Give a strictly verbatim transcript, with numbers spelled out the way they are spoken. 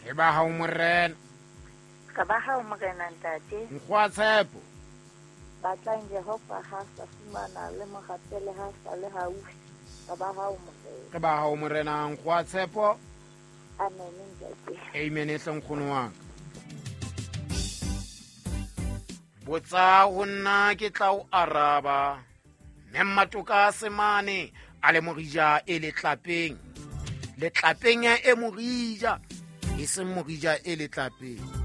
e ba ha o morena ka ba ha o morena ntate nkgwa tshepo batlang Jehova ha sa fumana le mogatele ha sa le haufi ka ba ha o morena ke ba ha o morena nkgwa tshepo amen ntate amen e hleng khono wa botsa ho nna ke tla o araba mmatoka semane a le morija e le tlapeng le tlapeng ya e morija e seng morija e le tlapeng